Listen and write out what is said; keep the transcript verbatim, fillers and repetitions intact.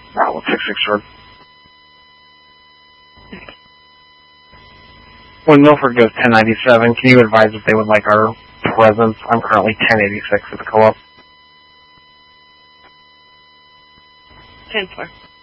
Outlet six six short. When Milford goes ten ninety-seven, can you advise if they would like our presence? I'm currently ten eighty-six at the co-op. ten four.